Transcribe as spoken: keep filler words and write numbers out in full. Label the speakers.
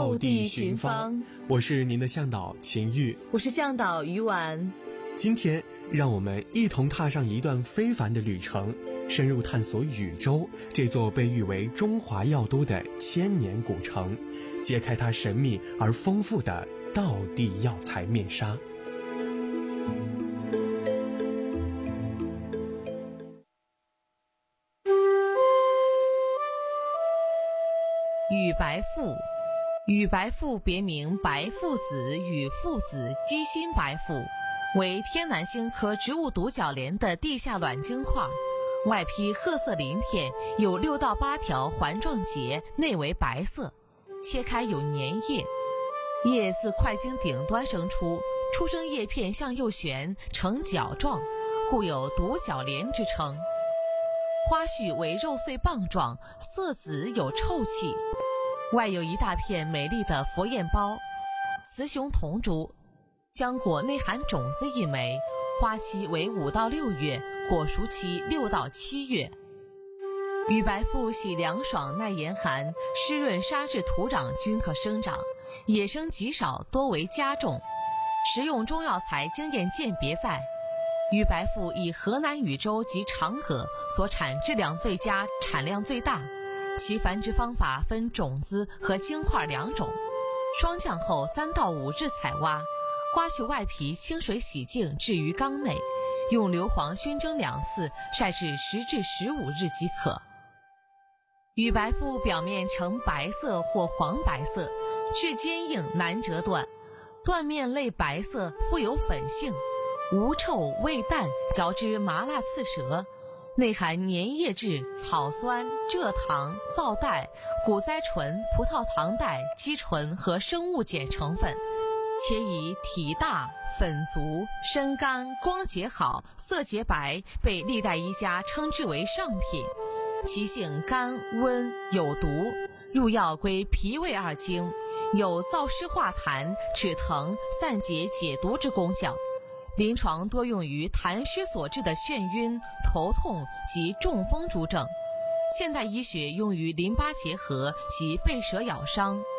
Speaker 1: 道地寻芳。我是您的向导秦玉，
Speaker 2: 我是向导于婉。
Speaker 1: 今天让我们一同踏上一段非凡的旅程，深入探索禹州这座被誉为中华药都的千年古城，揭开它神秘而丰富的道地药材面纱。
Speaker 3: 禹白父，禹白父别名白父子、禹父子、鸡心白父，为天南星科植物独角莲的地下卵晶块，外披褐色鳞片，有六到八条环状节，内为白色，切开有粘液，叶自块茎顶端生出，出生叶片向右旋，呈角状，故有独角莲之称。花序为肉穗棒状，色紫有臭气，外有一大片美丽的佛焰苞，雌雄同株，浆果内含种子一枚，花期为五到六月，果熟期六到七月。禹白父喜凉爽耐严寒，湿润沙质土壤均可生长，野生极少，多为家种。食用中药材经验鉴别在禹白父以河南禹州及长葛所产质量最佳，产量最大。其繁殖方法分种子和晶块两种，霜降后三到五日采挖，刮去外皮，清水洗净，置于缸内，用硫磺熏蒸两次，晒至十至十五日即可。禹白父表面呈白色或黄白色，质坚硬，难折断，断面类白色，富有粉性，无臭味淡，嚼之麻辣刺舌，内含粘液质、草酸、蔗糖、皂带、谷甾醇、葡萄糖带、肌醇和生物碱成分，且以体大、粉足、身干、光洁好、色洁白，被历代医家称之为上品。其性甘温有毒，入药归脾胃二经，有燥湿化痰、止疼、散结解毒之功效。临床多用于痰湿所致的眩晕、头痛及中风诸症，现代医学用于淋巴结核及被蛇咬伤、